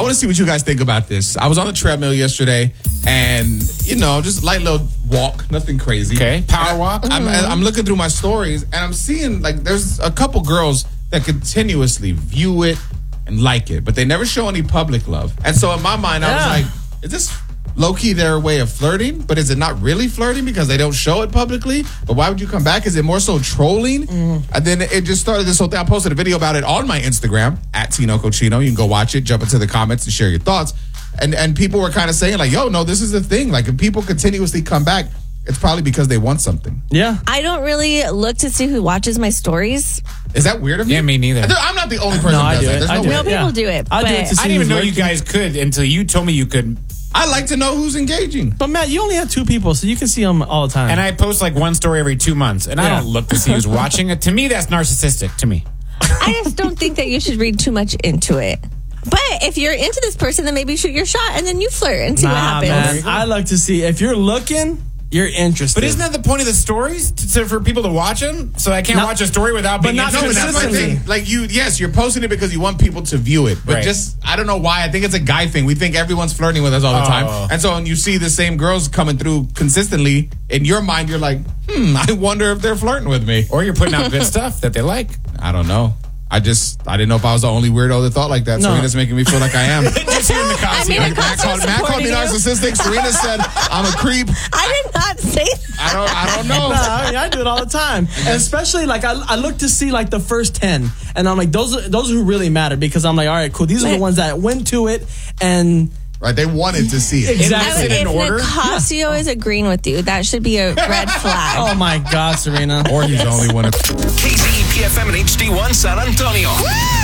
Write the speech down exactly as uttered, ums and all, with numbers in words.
want to see what you guys think about this. I was on the treadmill yesterday, and you know, just light little walk, nothing crazy. Okay, power walk. I'm, mm-hmm. I'm looking through my stories, and I'm seeing like there's a couple girls that continuously view it and like it, but they never show any public love. And so in my mind, I Yeah. was like, is this low-key their way of flirting? But is it not really flirting because they don't show it publicly? But why would you come back? Is it more so trolling? Mm. And then it just started this whole thing. I posted a video about it on my Instagram, at Tino Cochino. You can go watch it, jump into the comments and share your thoughts. And and people were kind of saying like, yo, no, this is the thing. Like if people continuously come back, it's probably because they want something. Yeah. I don't really look to see who watches my stories. Is that weird of me? Yeah, me neither. I'm not the only person No, who I does do that. it. There's I no do way. No, it. people Yeah. do it. I do it but- to see I didn't even who's know you lurking. guys could until you told me you could. I like to know who's engaging. But Matt, you only have two people, so you can see them all the time. And I post like one story every two months, and I Yeah. don't look to see who's watching it. To me, that's narcissistic. To me, I just don't think that you should read too much into it. But if you're into this person, then maybe shoot your shot and then you flirt and see what nah, happens. man. I like to see if you're looking, you're interested. but isn't that the point of the stories to, to, for people to watch them? So I can't Not- watch a story without but being not No, but interested. that's my consistently. thing. Like you, yes, you're posting it because you want people to view it. But Right. just, I don't know why. I think it's a guy thing. We think everyone's flirting with us all the Oh. time. And so when you see the same girls coming through consistently, in your mind, you're like, hmm, I wonder if they're flirting with me. Or you're putting out good stuff that they like. I don't know. I just, I didn't know if I was the only weirdo that thought like that. No. Serena's making me feel like I am. Just hearing the I costume. mean, Matt Matt called, Matt called me supporting you. narcissistic. Serena said I'm a creep. I did not say that. I don't, I don't know. Nah, I, mean, I do it all the time, and especially like I, I look to see like the first ten, and I'm like those are, those are who really matter because I'm like, all right, cool. These are the ones that went to it, and Right, they wanted to see it. Exactly. I mean, it in if order? Nicasio is agreeing with you, that should be a red flag. oh my God, Serena. Or he's the only one. K Z E P F M and H D one San Antonio.